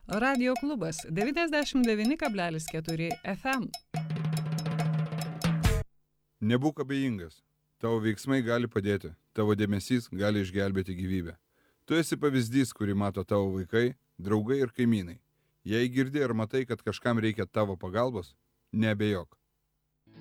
Radio klubas 99,4 FM. Nebūk abejingas. Tavo veiksmai gali padėti. Tavo dėmesys gali išgelbėti gyvybę. Tu esi pavyzdys, kurį mato tavo vaikai, draugai ir kaimynai. Jei girdi ar matai, kad kažkam reikia tavo pagalbos, neabejok.